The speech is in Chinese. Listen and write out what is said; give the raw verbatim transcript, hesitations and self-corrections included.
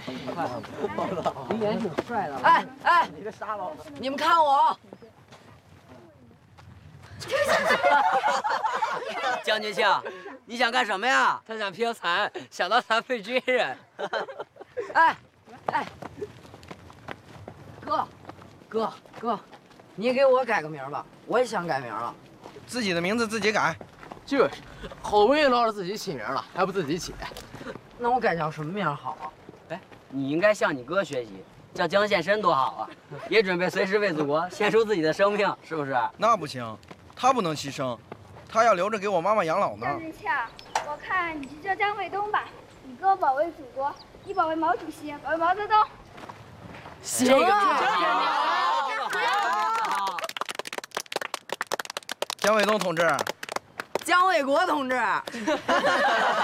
李岩挺帅的。哎哎，你个沙包，你们看我！ 将军卿，你想干什么呀？ 他想拼残，想当残废军人。哎哎，哥，哥哥，你给我改个名吧，我也想改名了。 自己的名字自己改。 就是，好不容易捞着自己起名了，还不自己起？ 那我改叫什么名好啊？ 哎，你应该向你哥学习，叫江献身多好啊！也准备随时为祖国献出自己的生命，是不是？ 那不行，他不能牺牲，他要留着给我妈妈养老呢。 将军卿，我看你就叫江卫东吧。你哥保卫祖国，你保卫毛主席，保卫毛泽东。 行啊！ 江卫东同志， 江卫国同志。